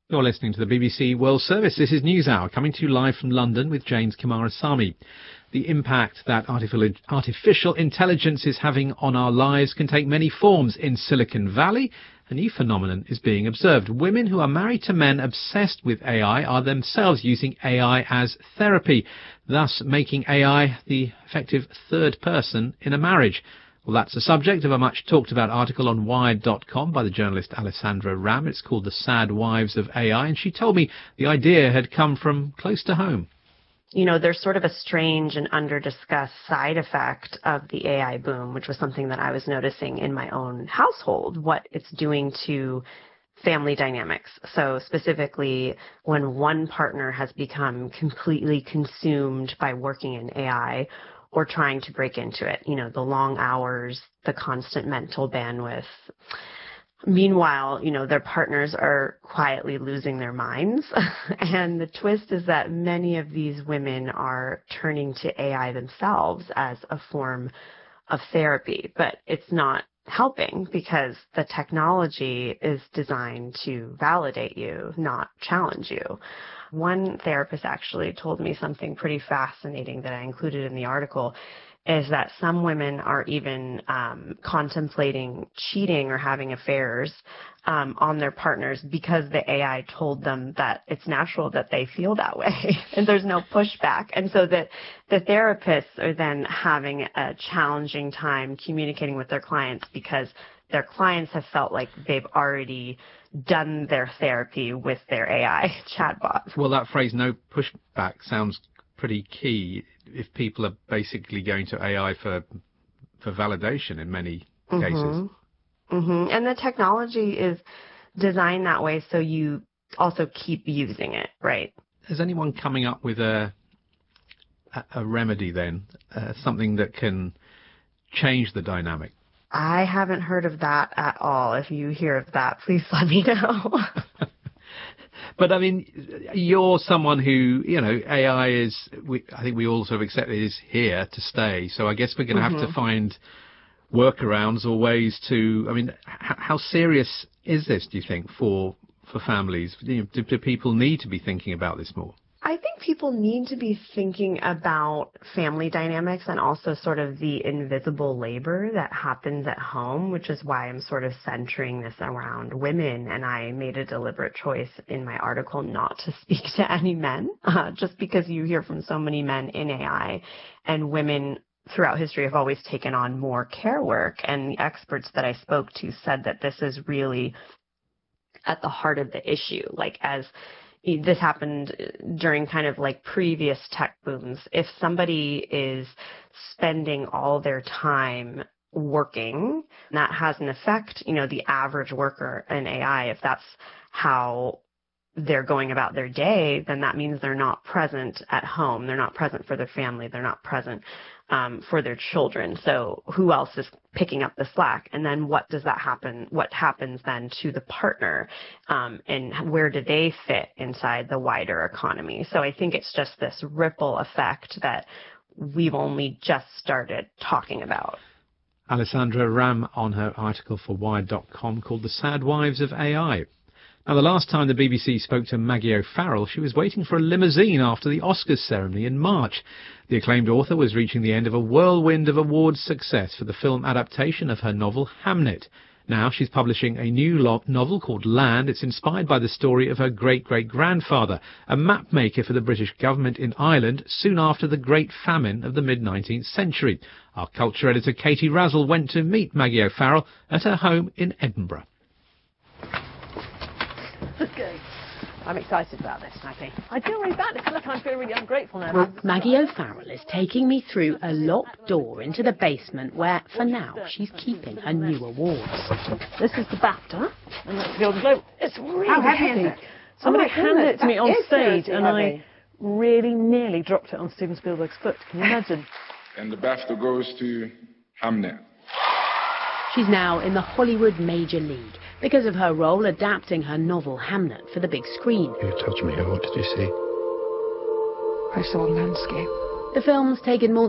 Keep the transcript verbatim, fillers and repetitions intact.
You're listening to the B B C World Service. This is NewsHour, coming to you live from London with James Coomarasamy. The impact that artificial intelligence is having on our lives can take many forms. In Silicon Valley, a new phenomenon is being observed. Women who are married to men obsessed with A I are themselves using A I as therapy, thus making A I the effective third person in a marriage. Well, that's the subject of a much talked about article on Wired dot com by the journalist Alessandra Ram. It's called The Sad Wives of A I, and she told me the idea had come from close to home. You know, there's sort of a strange and under-discussed side effect of the A I boom, which was something that I was noticing in my own household, what it's doing to family dynamics. So specifically, when one partner has become completely consumed by working in A I, or trying to break into it, you know, the long hours, the constant mental bandwidth. Meanwhile, you know, their partners are quietly losing their minds. And the twist is that many of these women are turning to A I themselves as a form of therapy, but it's not helping because the technology is designed to validate you, not challenge you. One therapist actually told me something pretty fascinating that I included in the article, is that some women are even um, contemplating cheating or having affairs um, on their partners because the A I told them that it's natural that they feel that way and there's no pushback. And so that the therapists are then having a challenging time communicating with their clients because their clients have felt like they've already done their therapy with their A I chatbot. Well, that phrase, no pushback, sounds pretty key if people are basically going to A I for for validation in many mm-hmm. cases. Mm-hmm. And the technology is designed that way so you also keep using it, right? Is anyone coming up with a a, a remedy then, uh, something that can change the dynamic? I haven't heard of that at all. If you hear of that, please let me know. But, I mean, you're someone who, you know, A I is, we, I think we all sort of accept it is here to stay. So I guess we're going to mm-hmm. have to find workarounds or ways to, I mean, h- how serious is this, do you think, for for families? You know, do, do people need to be thinking about this more? I think people need to be thinking about family dynamics and also sort of the invisible labor that happens at home, which is why I'm sort of centering this around women. And I made a deliberate choice in my article not to speak to any men, uh, just because you hear from so many men in A I, and women throughout history have always taken on more care work. And the experts that I spoke to said that this is really at the heart of the issue. Like, as this happened during kind of like previous tech booms. If somebody is spending all their time working, that has an effect, you know, the average worker in A I, if that's how they're going about their day, then that means they're not present at home. They're not present for their family. They're not present um, for their children. So who else is picking up the slack? And then what does that happen? What happens then to the partner? Um, and where do they fit inside the wider economy? So I think it's just this ripple effect that we've only just started talking about. Alessandra Ram on her article for Wired dot com called The Sad Wives of A I. Now, the last time the B B C spoke to Maggie O'Farrell, she was waiting for a limousine after the Oscars ceremony in March. The acclaimed author was reaching the end of a whirlwind of awards success for the film adaptation of her novel Hamnet. Now she's publishing a new novel called Land. It's inspired by the story of her great-great-grandfather, a map maker for the British government in Ireland soon after the Great Famine of the mid-nineteenth century. Our culture editor Katie Razzle went to meet Maggie O'Farrell at her home in Edinburgh. Okay. I'm excited about this, Maggie. I feel really bad. I feel like I'm feeling really ungrateful now. Maggie O'Farrell is taking me through a locked door into the basement where, for now, she's keeping her new awards. This is the BAFTA, and that's the Golden Globe. It's really How heavy. heavy. Is it? Somebody oh handed it to me on stage, and heavy. I really nearly dropped it on Steven Spielberg's foot. Can you imagine? And the BAFTA goes to Hamnet. She's now in the Hollywood Major League because of her role adapting her novel Hamnet for the big screen. You touched me. What did you see? I saw a landscape. The film's taken more